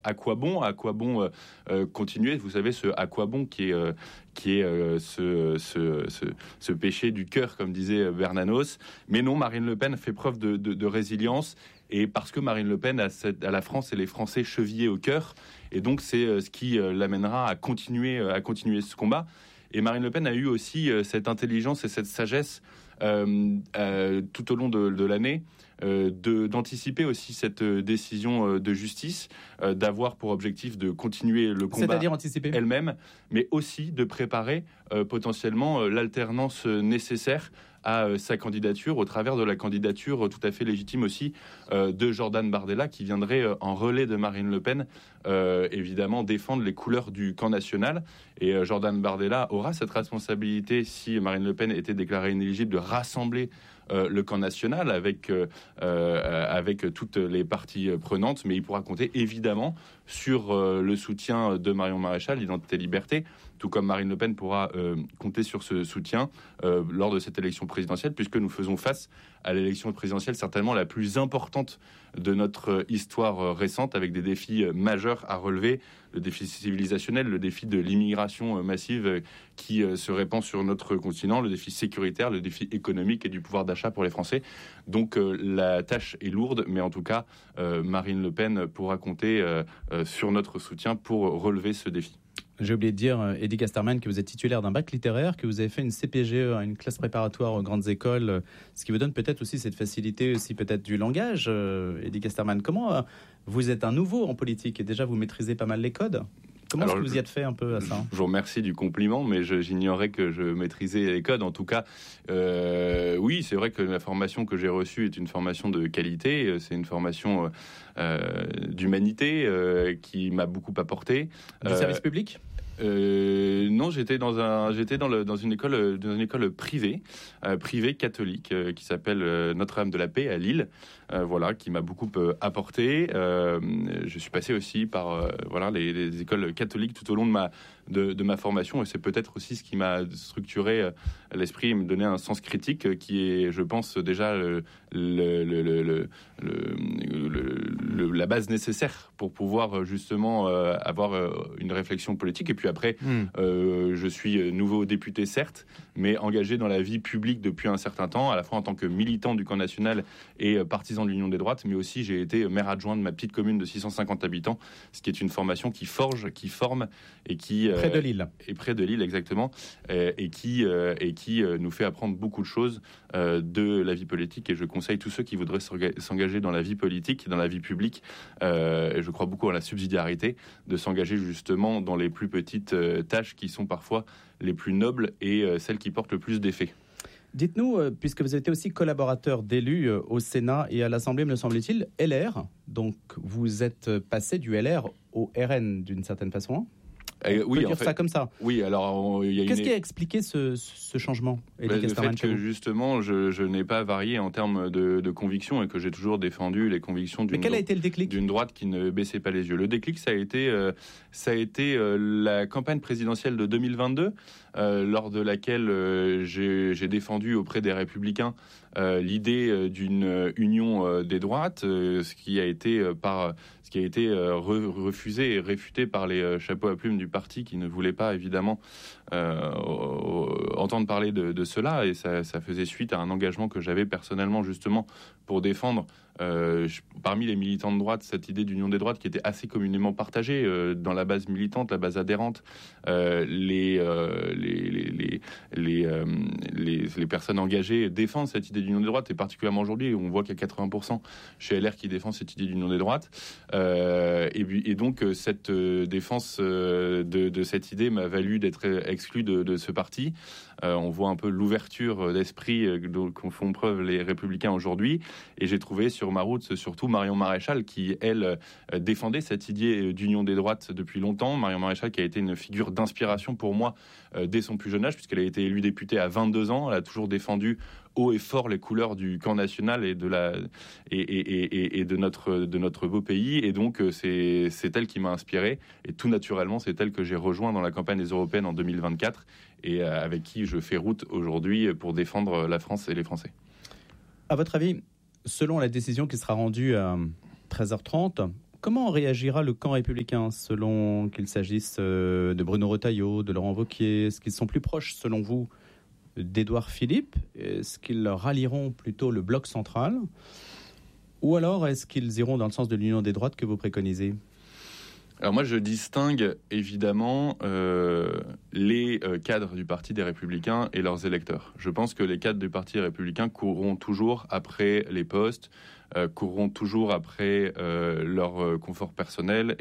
À quoi bon continuer? Vous savez, ce à quoi bon qui est ce péché du cœur, comme disait Bernanos. Mais non, Marine Le Pen fait preuve de résilience, et parce que Marine Le Pen a la France et les Français chevillés au cœur, et donc c'est ce qui l'amènera à continuer ce combat. Et Marine Le Pen a eu aussi cette intelligence et cette sagesse tout au long de l'année, d'anticiper aussi cette décision de justice, d'avoir pour objectif de continuer le combat, c'est-à-dire anticiper elle-même, mais aussi de préparer potentiellement l'alternance nécessaire à sa candidature, au travers de la candidature tout à fait légitime aussi de Jordan Bardella, qui viendrait en relais de Marine Le Pen, évidemment défendre les couleurs du camp national. Et Jordan Bardella aura cette responsabilité, si Marine Le Pen était déclarée inéligible, de rassembler le camp national avec toutes les parties prenantes, mais il pourra compter évidemment sur le soutien de Marion Maréchal, l'Identité Liberté, tout comme Marine Le Pen pourra compter sur ce soutien lors de cette élection présidentielle, puisque nous faisons face à l'élection présidentielle certainement la plus importante de notre histoire récente, avec des défis majeurs à relever, le défi civilisationnel, le défi de l'immigration massive qui se répand sur notre continent, le défi sécuritaire, le défi économique et du pouvoir d'achat pour les Français. Donc la tâche est lourde, mais en tout cas, Marine Le Pen pourra compter sur notre soutien pour relever ce défi. J'ai oublié de dire, Eddy Casterman, que vous êtes titulaire d'un bac littéraire, que vous avez fait une CPGE, une classe préparatoire aux grandes écoles, ce qui vous donne peut-être aussi cette facilité aussi peut-être du langage. Eddy Casterman, comment vous êtes un nouveau en politique et déjà vous maîtrisez pas mal les codes? Comment est-ce que vous y êtes fait un peu à ça? Je vous remercie du compliment, mais j'ignorais que je maîtrisais les codes. En tout cas, oui, c'est vrai que la formation que j'ai reçue est une formation de qualité. C'est une formation d'humanité qui m'a beaucoup apporté. Du service public? Non, j'étais dans une école privée catholique qui s'appelle Notre-Dame de la Paix à Lille, voilà, qui m'a beaucoup apporté. Je suis passé aussi par les écoles catholiques tout au long de ma formation, et c'est peut-être aussi ce qui m'a structuré l'esprit et me donné un sens critique qui est, je pense, déjà la base nécessaire pour pouvoir justement avoir une réflexion politique. Et puis après, je suis nouveau député, certes, mais engagé dans la vie publique depuis un certain temps, à la fois en tant que militant du camp national et partisan de l'Union des droites, mais aussi j'ai été maire adjoint de ma petite commune de 650 habitants, ce qui est une formation qui forge, qui forme et qui... près de Lille. Et près de Lille, exactement, et qui nous fait apprendre beaucoup de choses de la vie politique. Et je conseille tous ceux qui voudraient s'engager dans la vie politique, dans la vie publique, et je crois beaucoup à la subsidiarité, de s'engager justement dans les plus petites tâches qui sont parfois les plus nobles et celles qui portent le plus d'effets. Dites-nous, puisque vous avez été aussi collaborateur d'élus au Sénat et à l'Assemblée, me semble-t-il, LR, donc vous êtes passé du LR au RN d'une certaine façon. On peut dire ça comme ça. Oui, alors... Qu'est-ce qui a expliqué ce changement, Eddy Casterman? Le fait que justement, je n'ai pas varié en termes de convictions et que j'ai toujours défendu les convictions Mais quel a été le déclic d'une droite qui ne baissait pas les yeux. Le déclic, ça a été la campagne présidentielle de 2022, lors de laquelle j'ai défendu auprès des Républicains l'idée d'une union des droites, ce qui a été refusé et réfuté par les chapeaux à plumes du parti qui ne voulaient pas évidemment entendre parler de cela, et ça faisait suite à un engagement que j'avais personnellement justement pour défendre parmi les militants de droite cette idée d'union des droites qui était assez communément partagée dans la base militante, la base adhérente, les personnes engagées défendent cette idée d'union des droites, et particulièrement aujourd'hui on voit qu'il y a 80% chez LR qui défendent cette idée d'union des droites, et donc cette défense de cette idée m'a valu d'être exclu de ce parti. On voit un peu l'ouverture d'esprit dont font preuve les Républicains aujourd'hui, et j'ai trouvé sur ma route surtout Marion Maréchal qui, elle, défendait cette idée d'union des droites depuis longtemps. Marion Maréchal qui a été une figure d'inspiration pour moi dès son plus jeune âge, puisqu'elle a été élue députée à 22 ans. Elle a toujours défendu haut et fort les couleurs du camp national et de notre beau pays, et donc c'est elle qui m'a inspiré, et tout naturellement c'est elle que j'ai rejoint dans la campagne des Européennes en 2024, et avec qui je fais route aujourd'hui pour défendre la France et les Français. À votre avis, selon la décision qui sera rendue à 13h30, comment réagira le camp républicain selon qu'il s'agisse de Bruno Retailleau, de Laurent Wauquiez? Est-ce qu'ils sont plus proches, selon vous, d'Édouard Philippe? Est-ce qu'ils rallieront plutôt le bloc central? Ou alors est-ce qu'ils iront dans le sens de l'union des droites que vous préconisez? Alors moi, je distingue évidemment les cadres du Parti des Républicains et leurs électeurs. Je pense que les cadres du Parti républicain courront toujours après les postes, courront toujours après leur confort personnel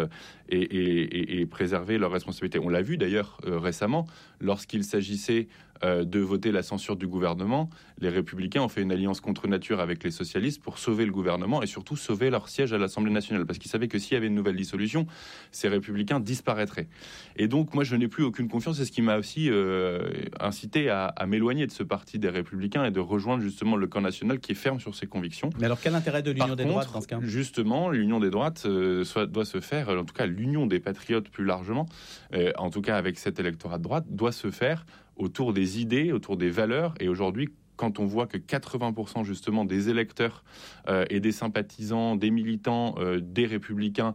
et préserver leurs responsabilités. On l'a vu d'ailleurs récemment, lorsqu'il s'agissait de voter la censure du gouvernement, les Républicains ont fait une alliance contre nature avec les socialistes pour sauver le gouvernement et surtout sauver leur siège à l'Assemblée nationale, parce qu'ils savaient que s'il y avait une nouvelle dissolution, ces Républicains disparaîtraient. Et donc moi je n'ai plus aucune confiance, c'est ce qui m'a aussi incité à m'éloigner de ce parti des Républicains et de rejoindre justement le camp national qui est ferme sur ses convictions. Mais alors quel intérêt de l'union des droites dans ce cas? Justement, l'union des droites doit se faire, en tout cas l'union des patriotes plus largement, en tout cas avec cet électorat de droite, doit se faire autour des idées, autour des valeurs. Et aujourd'hui, quand on voit que 80% justement des électeurs et des sympathisants, des militants, des républicains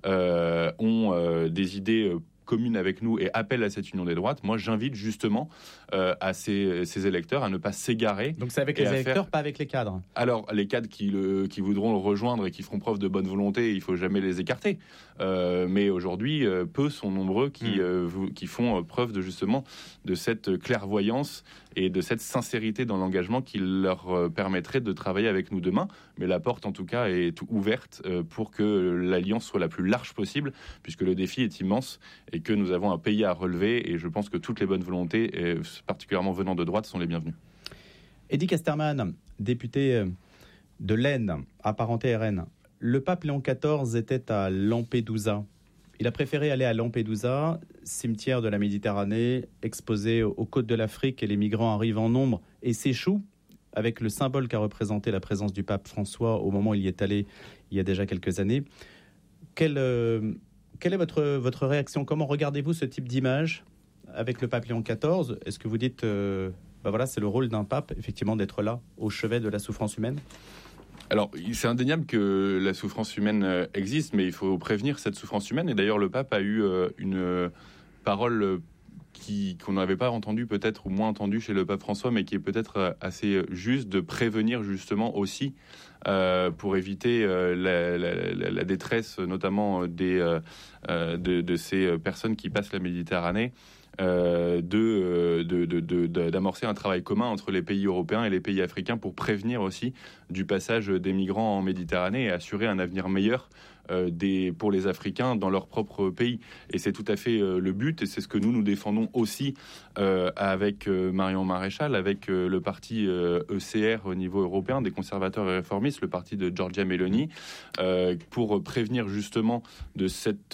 ont des idées communes avec nous et appellent à cette union des droites, moi j'invite justement à ces électeurs à ne pas s'égarer. Donc c'est avec les électeurs, pas avec les cadres? Alors les cadres qui voudront le rejoindre et qui feront preuve de bonne volonté, il ne faut jamais les écarter. Mais aujourd'hui, peu sont nombreux qui font preuve de cette clairvoyance et de cette sincérité dans l'engagement qui leur permettrait de travailler avec nous demain. Mais la porte, en tout cas, est ouverte pour que l'alliance soit la plus large possible, puisque le défi est immense et que nous avons un pays à relever. Et je pense que toutes les bonnes volontés, particulièrement venant de droite, sont les bienvenues. Eddy Casterman, député de l'Aisne, apparenté RN. Le pape Léon XIV était à Lampedusa. Il a préféré aller à Lampedusa, cimetière de la Méditerranée, exposé aux côtes de l'Afrique, et les migrants arrivent en nombre et s'échouent, avec le symbole qu'a représenté la présence du pape François au moment où il y est allé il y a déjà quelques années. Quelle est votre réaction? Comment regardez-vous ce type d'image avec le pape Léon XIV? Est-ce que vous dites, voilà, c'est le rôle d'un pape, effectivement, d'être là, au chevet de la souffrance humaine? Alors, c'est indéniable que la souffrance humaine existe, mais il faut prévenir cette souffrance humaine. Et d'ailleurs, le pape a eu une parole qu'on n'avait pas entendue peut-être, ou moins entendue chez le pape François, mais qui est peut-être assez juste, de prévenir justement aussi pour éviter la détresse, notamment de ces personnes qui passent la Méditerranée. D'amorcer un travail commun entre les pays européens et les pays africains pour prévenir aussi du passage des migrants en Méditerranée et assurer un avenir meilleur pour les Africains dans leur propre pays. Et c'est tout à fait le but, et c'est ce que nous défendons aussi avec Marion Maréchal, avec le parti ECR au niveau européen, des conservateurs et réformistes, le parti de Giorgia Meloni, pour prévenir justement de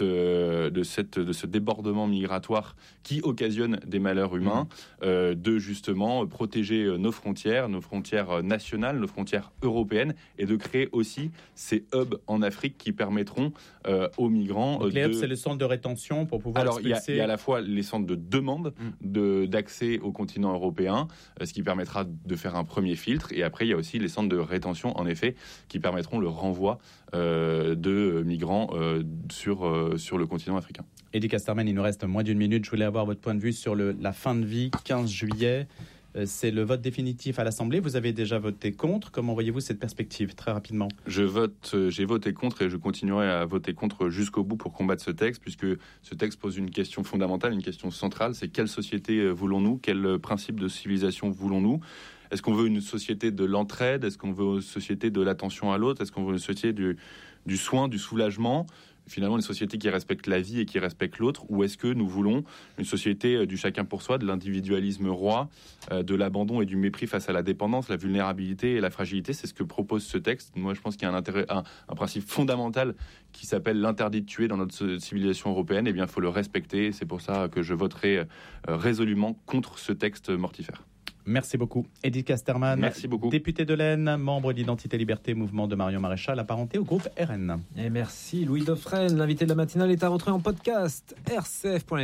ce débordement migratoire qui occasionne des malheurs humains, de justement protéger nos frontières nationales, nos frontières européennes, et de créer aussi ces hubs en Afrique qui permettront aux migrants... Donc les hubs, c'est le centre de rétention pour pouvoir expulser... Alors, il y a à la fois les centres de demande d'accès au continent européen, ce qui permettra de faire un premier filtre, et après, il y a aussi les centres de rétention, en effet, qui permettront le renvoi de migrants sur le continent africain. Eddy Casterman, il nous reste moins d'une minute. Je voulais avoir votre point de vue sur la fin de vie, 15 juillet. C'est le vote définitif à l'Assemblée. Vous avez déjà voté contre. Comment voyez-vous cette perspective, très rapidement? J'ai voté contre et je continuerai à voter contre jusqu'au bout pour combattre ce texte, puisque ce texte pose une question fondamentale, une question centrale. C'est quelle société voulons-nous? Quel principe de civilisation voulons-nous? Est-ce qu'on veut une société de l'entraide? Est-ce qu'on veut une société de l'attention à l'autre? Est-ce qu'on veut une société du soin, du soulagement? Finalement, une société qui respecte la vie et qui respecte l'autre, ou est-ce que nous voulons une société du chacun pour soi, de l'individualisme roi, de l'abandon et du mépris face à la dépendance, la vulnérabilité et la fragilité? C'est ce que propose ce texte. Moi, je pense qu'il y a un principe fondamental qui s'appelle l'interdit de tuer dans notre civilisation européenne. Eh bien, il faut le respecter. C'est pour ça que je voterai résolument contre ce texte mortifère. Merci beaucoup. Eddy Casterman, merci beaucoup. Député de l'Aisne, membre d'Identité Liberté, mouvement de Marion Maréchal, apparenté au groupe RN. Et merci Louis Dauphren. L'invité de la matinale est à retrouver en podcast,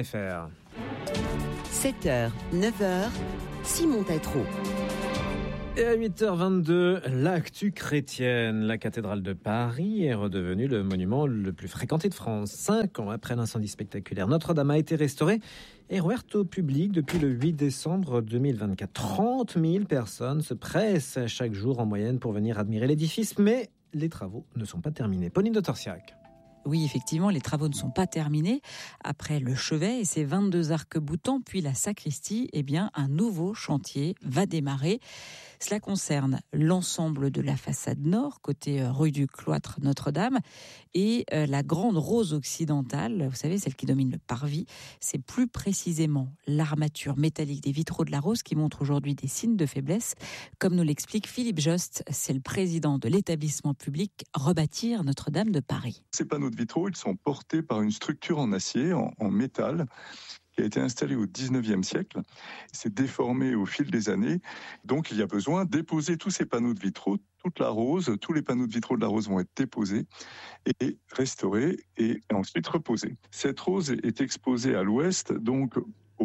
rcf.fr. 7h, 9h, Simon Tétrault. Et à 8h22, l'actu chrétienne. La cathédrale de Paris est redevenue le monument le plus fréquenté de France. 5 ans après l'incendie spectaculaire, Notre-Dame a été restaurée et rouverte au public depuis le 8 décembre 2024. 30 000 personnes se pressent chaque jour en moyenne pour venir admirer l'édifice, mais les travaux ne sont pas terminés. Pauline de Torsiac. Oui, effectivement, les travaux ne sont pas terminés. Après le chevet et ses 22 arcs-boutants, puis la sacristie, un nouveau chantier va démarrer. Cela concerne l'ensemble de la façade nord, côté rue du Cloître Notre-Dame, et la grande rose occidentale, vous savez, celle qui domine le parvis. C'est plus précisément l'armature métallique des vitraux de la rose qui montre aujourd'hui des signes de faiblesse. Comme nous l'explique Philippe Jost, c'est le président de l'établissement public Rebâtir Notre-Dame de Paris. Ces panneaux de vitraux, ils sont portés par une structure en acier, en métal, qui a été installée au 19e siècle. C'est déformé au fil des années. Donc, il y a besoin de déposer tous ces panneaux de vitraux, toute la rose, tous les panneaux de vitraux de la rose vont être déposés et restaurés et ensuite reposés. Cette rose est exposée à l'ouest, donc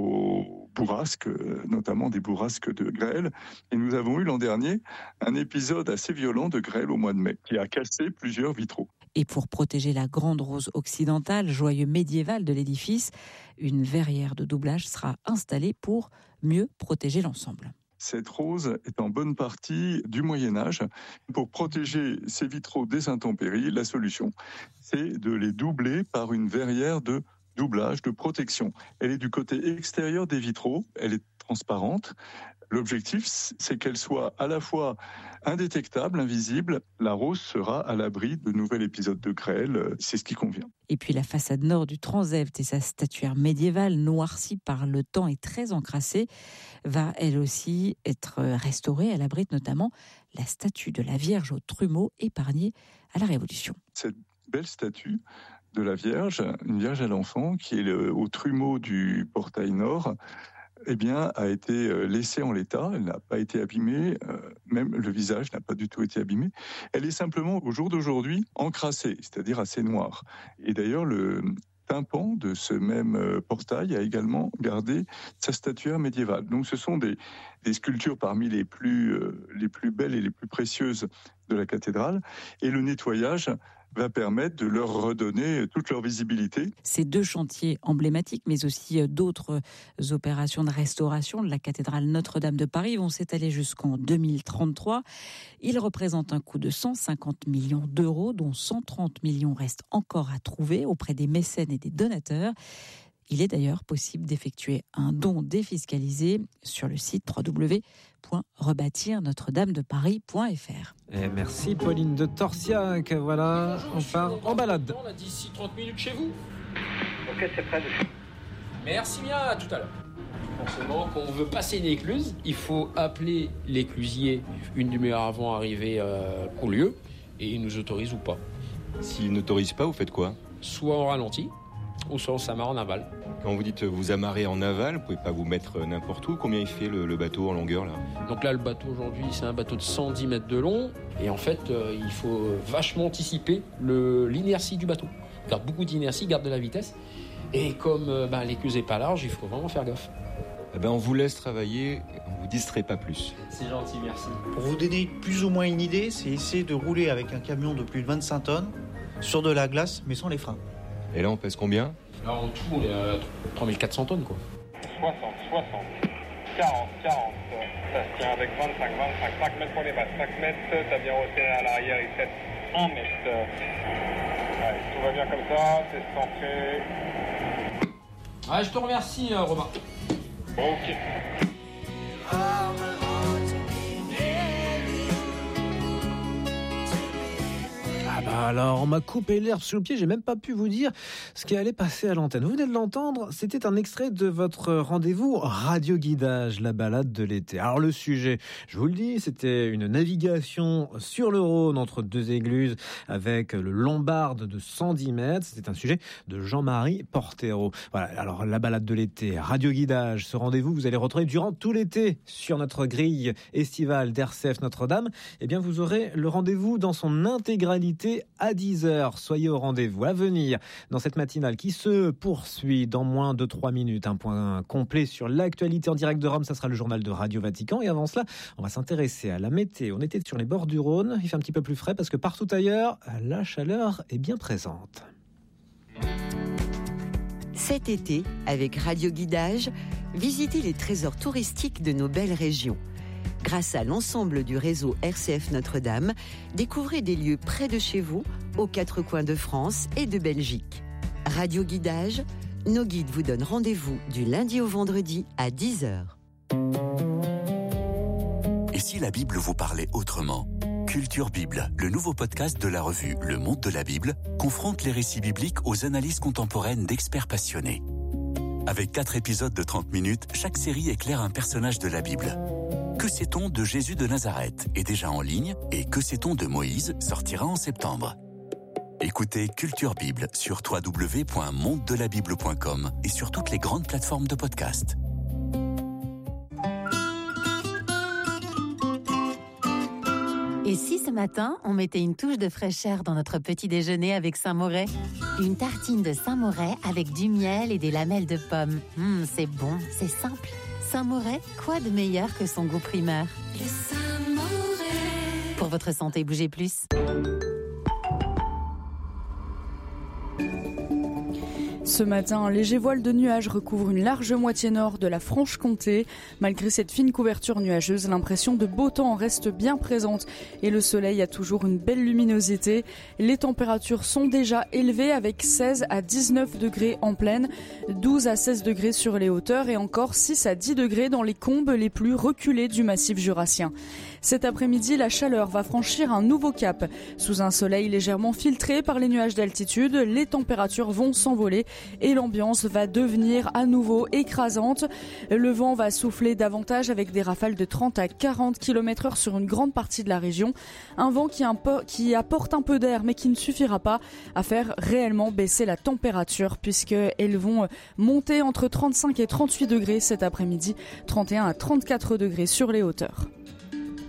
aux bourrasques, notamment des bourrasques de grêle. Et nous avons eu l'an dernier un épisode assez violent de grêle au mois de mai qui a cassé plusieurs vitraux. Et pour protéger la grande rose occidentale, joyau médiéval de l'édifice, une verrière de doublage sera installée pour mieux protéger l'ensemble. Cette rose est en bonne partie du Moyen-Âge. Pour protéger ces vitraux des intempéries, la solution, c'est de les doubler par une verrière de doublage, de protection. Elle est du côté extérieur des vitraux, elle est transparente. L'objectif, c'est qu'elle soit à la fois indétectable, invisible. La rose sera à l'abri de nouvel épisode de grêle. C'est ce qui convient. Et puis la façade nord du transept et sa statuaire médiévale, noircie par le temps et très encrassée, va elle aussi être restaurée. Elle abrite notamment la statue de la Vierge au trumeau épargnée à la Révolution. Cette belle statue de la Vierge, une Vierge à l'enfant, qui est au trumeau du portail nord, a été laissée en l'état. Elle n'a pas été abîmée, même le visage n'a pas du tout été abîmé. Elle est simplement, au jour d'aujourd'hui, encrassée, c'est-à-dire assez noire. Et d'ailleurs, le tympan de ce même portail a également gardé sa statuaire médiévale. Donc ce sont des sculptures parmi les plus belles et les plus précieuses de la cathédrale. Et le nettoyage va permettre de leur redonner toute leur visibilité. Ces deux chantiers emblématiques, mais aussi d'autres opérations de restauration de la cathédrale Notre-Dame de Paris vont s'étaler jusqu'en 2033. Ils représentent un coût de 150 millions d'euros, dont 130 millions restent encore à trouver auprès des mécènes et des donateurs. Il est d'ailleurs possible d'effectuer un don défiscalisé sur le site www.rebâtirnotredamedeparis.fr. Et merci Pauline de Torsiac. Voilà, on part en balade. On a d'ici 30 minutes chez vous. Ok, c'est prêt. Merci bien, à tout à l'heure. Forcément, quand on veut passer une écluse, il faut appeler l'éclusier une demi-heure avant arriver au lieu et il nous autorise ou pas. S'il n'autorise pas, vous faites quoi ? Soit on ralentit, ou soit on s'amarre en aval. Quand vous dites vous amarrer en aval, vous pouvez pas vous mettre n'importe où. Combien il fait le bateau en longueur là ? Donc là, le bateau aujourd'hui, c'est un bateau de 110 mètres de long. Et en fait, il faut vachement anticiper l'inertie du bateau. Garde beaucoup d'inertie, garde de la vitesse. Et comme l'écluse n'est pas large, il faut vraiment faire gaffe. On vous laisse travailler, on vous distrait pas plus. C'est gentil, merci. Pour vous donner plus ou moins une idée, c'est essayer de rouler avec un camion de plus de 25 tonnes sur de la glace, mais sans les freins. Et là, on pèse combien ? Là, en tout, on est à 3400 tonnes, quoi. 60, 40. Ça se tient avec 5 mètres pour les bases. 5 mètres, t'as bien resserré à l'arrière, il fait 1 mètre. Ouais, tout va bien comme ça, c'est centré. Ah, je te remercie, Romain. Ok. Alors, on m'a coupé l'herbe sous le pied, j'ai même pas pu vous dire ce qui allait passer à l'antenne. Vous venez de l'entendre, c'était un extrait de votre rendez-vous Radio Guidage, la balade de l'été. Alors le sujet, je vous le dis, c'était une navigation sur le Rhône entre deux écluses avec le Lombarde de 110 mètres. C'était un sujet de Jean-Marie Portero. Voilà, alors la balade de l'été, Radio Guidage, ce rendez-vous, vous allez retrouver durant tout l'été sur notre grille estivale d'RCF Notre-Dame. Eh bien, vous aurez le rendez-vous dans son intégralité et à 10h. Soyez au rendez-vous à venir dans cette matinale qui se poursuit dans moins de 3 minutes. Un point complet sur l'actualité en direct de Rome, ça sera le journal de Radio Vatican. Et avant cela, on va s'intéresser à la météo. On était sur les bords du Rhône, il fait un petit peu plus frais parce que partout ailleurs, la chaleur est bien présente. Cet été, avec Radio Guidage, visitez les trésors touristiques de nos belles régions. Grâce à l'ensemble du réseau RCF Notre-Dame, découvrez des lieux près de chez vous, aux 4 coins de France et de Belgique. Radio Guidage, nos guides vous donnent rendez-vous du lundi au vendredi à 10h. Et si la Bible vous parlait autrement ? Culture Bible, le nouveau podcast de la revue Le Monde de la Bible, confronte les récits bibliques aux analyses contemporaines d'experts passionnés. Avec 4 épisodes de 30 minutes, chaque série éclaire un personnage de la Bible. Que sait-on de Jésus de Nazareth est déjà en ligne et Que sait-on de Moïse sortira en septembre. Écoutez Culture Bible sur www.mondedelabible.com et sur toutes les grandes plateformes de podcast. Et si ce matin, on mettait une touche de fraîcheur dans notre petit déjeuner avec Saint-Moret ? Une tartine de Saint-Moret avec du miel et des lamelles de pommes. C'est bon, c'est simple. Saint-Moret, quoi de meilleur que son goût primaire ? Le Saint-Moret. Pour votre santé, bougez plus. Ce matin, un léger voile de nuages recouvre une large moitié nord de la Franche-Comté. Malgré cette fine couverture nuageuse, l'impression de beau temps reste bien présente et le soleil a toujours une belle luminosité. Les températures sont déjà élevées avec 16 à 19 degrés en plaine, 12 à 16 degrés sur les hauteurs et encore 6 à 10 degrés dans les combes les plus reculés du massif jurassien. Cet après-midi, la chaleur va franchir un nouveau cap. Sous un soleil légèrement filtré par les nuages d'altitude, les températures vont s'envoler et l'ambiance va devenir à nouveau écrasante. Le vent va souffler davantage avec des rafales de 30 à 40 km/h sur une grande partie de la région. Un vent qui apporte un peu d'air mais qui ne suffira pas à faire réellement baisser la température puisqu'elles vont monter entre 35 et 38 degrés cet après-midi, 31 à 34 degrés sur les hauteurs.